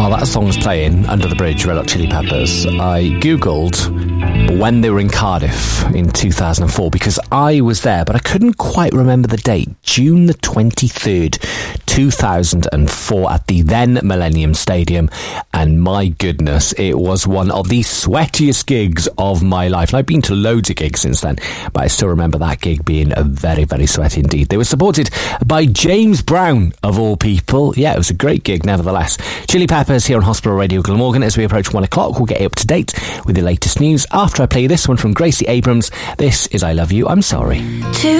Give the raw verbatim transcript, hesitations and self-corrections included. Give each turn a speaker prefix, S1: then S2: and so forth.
S1: While that song was playing, Under the Bridge, Red Hot Chili Peppers, I Googled when they were in Cardiff in two thousand four, because I was there, but I couldn't quite remember the date. June the twenty-third, two thousand four, at the then Millennium Stadium, and my goodness, it was one of the sweatiest gigs of my life. And I've been to loads of gigs since then, but I still remember that gig being a very, very sweaty indeed. They were supported by James Brown, of all people. Yeah, it was a great gig, nevertheless. Chili Peppers here on Hospital Radio Glamorgan. As we approach one o'clock, we'll get you up to date with the latest news after I play this one from Gracie Abrams. This is I Love You, I'm Sorry.
S2: Two